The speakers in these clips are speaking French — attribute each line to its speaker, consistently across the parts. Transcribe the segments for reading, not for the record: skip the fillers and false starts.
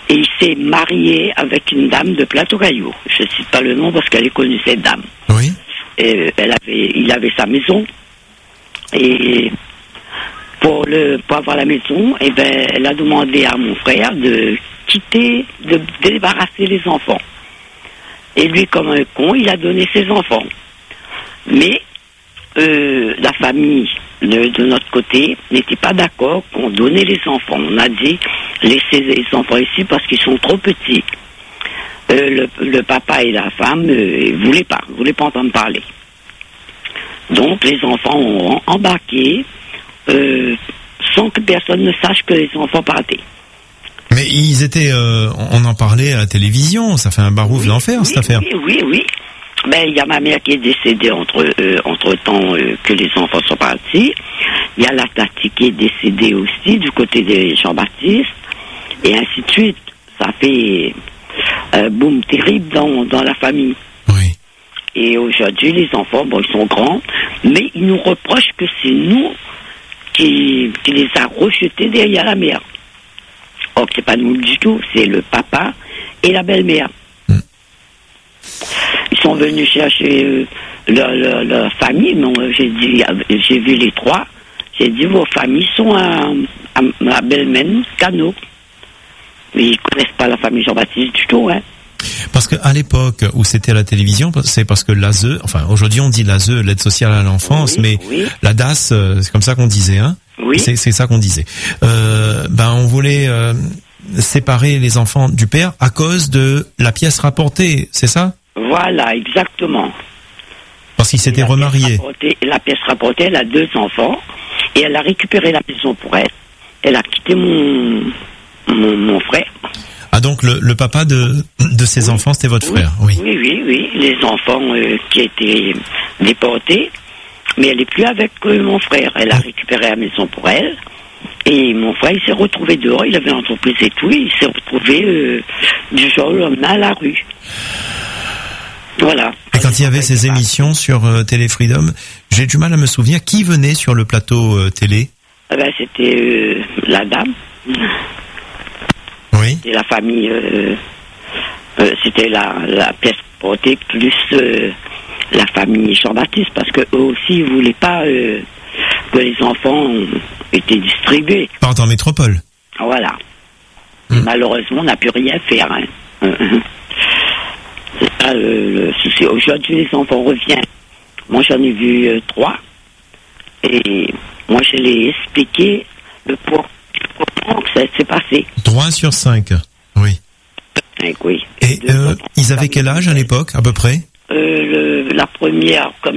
Speaker 1: Et il s'est marié avec une dame de Plateau-Caillou. Je ne cite pas le nom parce qu'elle est connue, cette dame.
Speaker 2: Oui.
Speaker 1: Et il avait sa maison. Et pour avoir la maison, elle a demandé à mon frère de débarrasser les enfants. Et lui, comme un con, il a donné ses enfants. Mais la famille de notre côté n'était pas d'accord qu'on donnait les enfants. On a dit laissez les enfants ici parce qu'ils sont trop petits. Le papa et la femme ne voulaient pas entendre parler. Donc les enfants ont embarqué sans que personne ne sache que les enfants partaient.
Speaker 2: Mais ils étaient, on en parlait à la télévision, ça fait un barouf d'enfer cette affaire.
Speaker 1: Oui. Ben, il y a ma mère qui est décédée entre temps que les enfants sont partis. Il y a la tati qui est décédée aussi du côté de Jean-Baptiste. Et ainsi de suite. Ça fait un boom terrible dans la famille.
Speaker 2: Oui.
Speaker 1: Et aujourd'hui, les enfants, ils sont grands, mais ils nous reprochent que c'est nous qui les a rejetés derrière la mère. Or, c'est pas nous du tout, c'est le papa et la belle-mère. Ils sont venus chercher leur famille. Non, j'ai vu les trois. J'ai dit, vos familles sont à ma belle-mère, Cano. Mais ils connaissent pas la famille Jean-Baptiste du tout, hein.
Speaker 2: Parce que à l'époque où c'était à la télévision, c'est parce que l'ASE, enfin aujourd'hui on dit l'ASE, l'aide sociale à l'enfance, mais la DAS, c'est comme ça qu'on disait, hein.
Speaker 1: Oui.
Speaker 2: C'est ça qu'on disait. On voulait séparer les enfants du père à cause de la pièce rapportée, c'est ça?
Speaker 1: Voilà, exactement.
Speaker 2: Parce qu'il s'était remarié.
Speaker 1: La pièce rapportée, elle a 2 enfants et elle a récupéré la maison pour elle. Elle a quitté mon frère.
Speaker 2: Ah donc le papa de ses enfants, c'était votre frère, oui.
Speaker 1: Oui. Les enfants qui étaient déportés, mais elle n'est plus avec mon frère. Elle a récupéré la maison pour elle. Et mon frère, il s'est retrouvé dehors. Il avait une entreprise et tout. Il s'est retrouvé du jour au lendemain à la rue. Voilà.
Speaker 2: Et quand il y avait ces émissions sur Télé Freedom, j'ai du mal à me souvenir qui venait sur le plateau télé.
Speaker 1: C'était la dame.
Speaker 2: Oui.
Speaker 1: Et la famille, c'était la pièce portée plus la famille Jean-Baptiste, parce que eux aussi ils voulaient pas que les enfants étaient distribués.
Speaker 2: Pas en métropole.
Speaker 1: Voilà. Malheureusement, on n'a pu rien faire. Hein. C'est ça le souci. Aujourd'hui, les enfants reviennent. Moi, j'en ai vu 3. Et moi, je l'ai expliqué le pourquoi que ça s'est passé.
Speaker 2: 3 sur 5, oui.
Speaker 1: 5, oui.
Speaker 2: Et ils avaient quel âge à l'époque, à peu près?
Speaker 1: La première, comme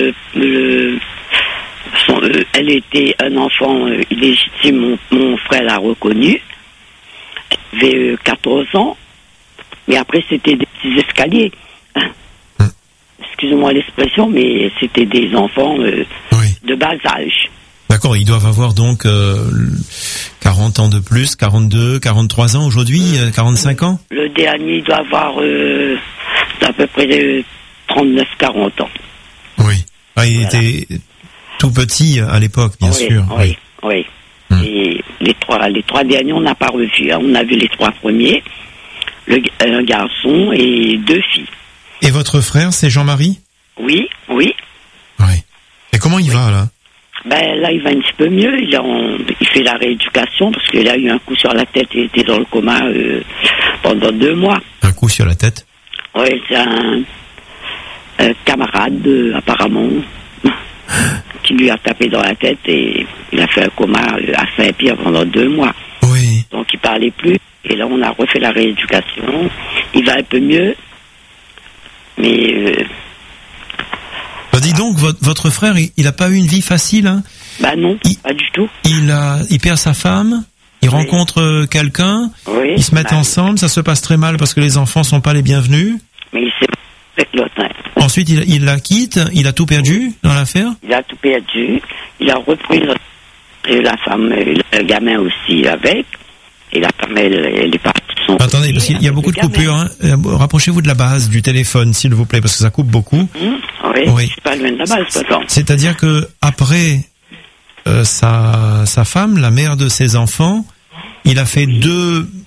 Speaker 1: elle était un enfant illégitime, mon frère l'a reconnu. Elle avait 14 ans. Mais après, c'était des petits escaliers. Excusez-moi l'expression, mais c'était des enfants de bas âge.
Speaker 2: D'accord, ils doivent avoir donc 40 ans de plus, 42, 43 ans aujourd'hui, 45 ans?
Speaker 1: Le dernier, il doit avoir à peu près 39-40 ans.
Speaker 2: Oui. Ah, il était tout petit à l'époque, bien sûr.
Speaker 1: Oui. Et les trois derniers, on n'a pas revu. Hein. On a vu les 3 premiers, un garçon et 2 filles.
Speaker 2: Et votre frère, c'est Jean-Marie?
Speaker 1: Oui.
Speaker 2: Et comment il va, là?
Speaker 1: Là, il va un petit peu mieux. Il fait la rééducation parce qu'il a eu un coup sur la tête. Il était dans le coma pendant 2 mois.
Speaker 2: Un coup sur la tête?
Speaker 1: Oui, c'est un camarade, apparemment, qui lui a tapé dans la tête et il a fait un coma à Saint-Pierre pendant 2 mois.
Speaker 2: Oui.
Speaker 1: Donc, il parlait plus. Et là, on a refait la rééducation. Il va un peu mieux. Mais...
Speaker 2: dis donc, votre frère, il a pas eu une vie facile, hein?
Speaker 1: Non, pas du tout.
Speaker 2: Il perd sa femme, il rencontre quelqu'un, ils se mettent ensemble, ça se passe très mal parce que les enfants sont pas les bienvenus.
Speaker 1: Mais il s'est avec l'autre.
Speaker 2: Ensuite, il la quitte, il a tout perdu dans l'affaire?
Speaker 1: Il a tout perdu, il a repris la femme, le gamin aussi avec, et la femme, elle est partie.
Speaker 2: Attendez, parce qu'il y a beaucoup de coupures, hein. Rapprochez-vous de la base du téléphone, s'il vous plaît, parce que ça coupe beaucoup.
Speaker 1: Oui. C'est pas loin de la base, pourtant.
Speaker 2: C'est-à-dire que après sa femme, la mère de ses enfants, il a fait 2